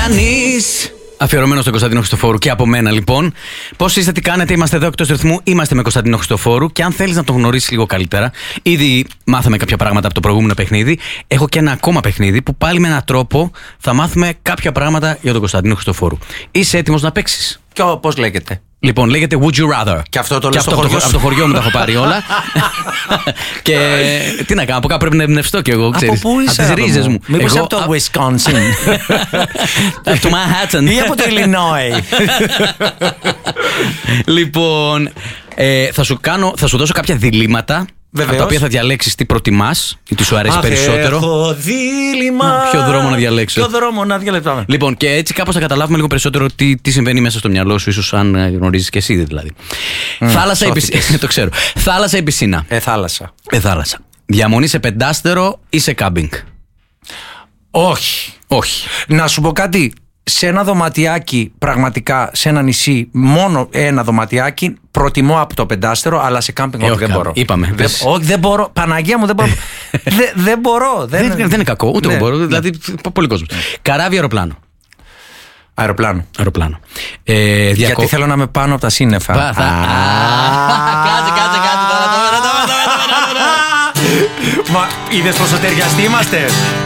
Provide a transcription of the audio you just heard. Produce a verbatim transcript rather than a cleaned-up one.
κανείς. Αφιερωμένο στον Κωνσταντίνο Χριστοφόρου και από μένα λοιπόν. Πώς είστε, τι κάνετε, είμαστε εδώ εκτός ρυθμού. Είμαστε με Κωνσταντίνο Χριστοφόρου και αν θέλεις να τον γνωρίσεις λίγο καλύτερα, ήδη μάθαμε κάποια πράγματα από το προηγούμενο παιχνίδι. Έχω και ένα ακόμα παιχνίδι που πάλι με έναν τρόπο θα μάθουμε κάποια πράγματα για τον Κωνσταντίνο Χριστοφόρου. Είσαι έτοιμος να παίξεις? Και πώς λέγεται? Λοιπόν, λέγεται Would You Rather. Και αυτό το λέω στο χωριό. Από το χωριό μου τα έχω πάρει όλα. Και τι να κάνω, από κάπου πρέπει να εμπνευστώ κι εγώ, ξέρεις. Από πού είσαι? Από τις ρίζες μου. Μήπως Εγώ, από το Wisconsin? από το Manhattan. Ή από το Illinois? Λοιπόν, ε, θα, σου κάνω, θα σου δώσω κάποια διλήμματα. Βεβαίως. Από τα οποία θα διαλέξεις τι προτιμάς ή τι σου αρέσει Αχ, περισσότερο. έχω δίλημμα. Ποιο δρόμο να διαλέξω. Ποιο δρόμο να διαλέξω. Λοιπόν, και έτσι κάπως θα καταλάβουμε λίγο περισσότερο τι, τι συμβαίνει μέσα στο μυαλό σου, ίσως αν γνωρίζεις και εσύ δηλαδή. Mm, θάλασσα ή πισίνα. Το ξέρω. Θάλασσα ή πισίνα? Ε, θάλασσα. Ε, θάλασσα. Διαμονή σε πεντάστερο ή σε κάμπινγκ? Όχι. Όχι. Να σου πω κάτι. Σε ένα δωματιάκι, πραγματικά σε ένα νησί, μόνο ένα δωματιάκι, προτιμώ από το πεντάστερο, αλλά σε κάμπινγκ Ε, όχι, όχι, δεν μπορώ. είπαμε. Δεν, όχι, δεν μπορώ. Παναγία μου, δεν μπορώ. Δε, δεν μπορώ. Δεν, δεν είναι κακό, ούτε Ναι, εγώ μπορώ. ναι. Δηλαδή, πολύ κόσμο. Καράβι, αεροπλάνο. Αεροπλάνο. Αεροπλάνο. Ε, διακο... Γιατί θέλω να είμαι πάνω από τα σύννεφα. Πα, θα... Κάτσε, κάτσε, κάτσε. Μα είδες πόσο ταιριαστοί είμαστε?